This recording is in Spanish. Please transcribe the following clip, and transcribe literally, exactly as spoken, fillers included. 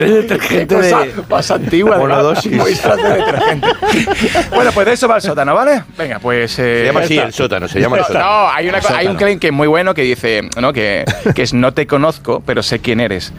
detergente cosa de... más antigua. Monodosis. Muestras de detergente. Bueno, pues de eso va el sótano, ¿vale? Venga, pues... Eh, Se llama ya así está. el sótano, se llama el No, sótano. no, hay, una, El co- hay un sótano. claim que es muy bueno que dice, ¿no? Que, que es no te conozco, pero sé quién eres.